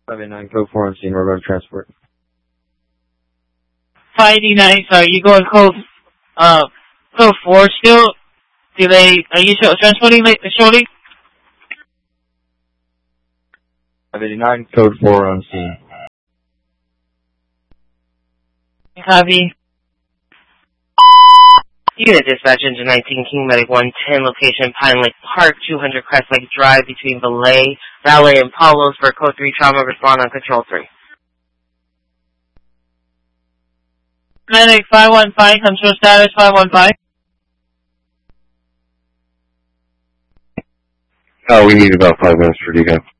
589 code 4 on scene, road transport. 589, sorry, you going code 4 still? Are you transporting shortly? 589 code 4 on scene. Copy. Unit dispatch engine 19 King Medic 110, location Pine Lake Park, 200 Crest Lake Drive between Valet and Paulos for code 3 trauma, respond on control 3. Medic 515, control status 515. We need about 5 minutes for decal.